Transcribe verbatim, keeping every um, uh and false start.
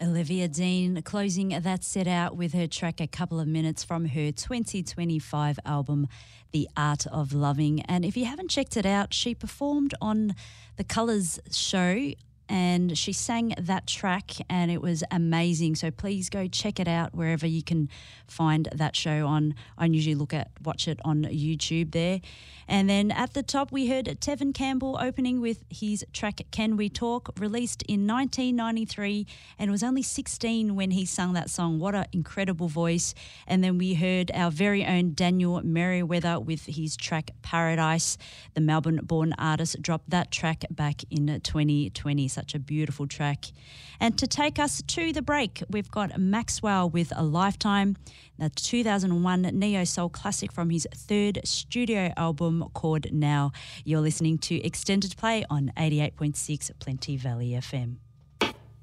Olivia Dean closing that set out with her track A Couple of Minutes from her twenty twenty-five album, The Art of Loving. And if you haven't checked it out, she performed on the Colours show and she sang that track and it was amazing. So please go check it out wherever you can find that show on. I usually look at, watch it on YouTube there. And then at the top we heard Tevin Campbell opening with his track Can We Talk, released in nineteen ninety-three, and it was only sixteen when he sung that song. What an incredible voice. And then we heard our very own Daniel Merriweather with his track Paradise. The Melbourne-born artist dropped that track back in twenty twenty. Such a beautiful track. And to take us to the break, we've got Maxwell with A Lifetime, the two thousand one neo soul classic from his third studio album called Now. You're listening to Extended Play on eighty-eight point six Plenty Valley F M.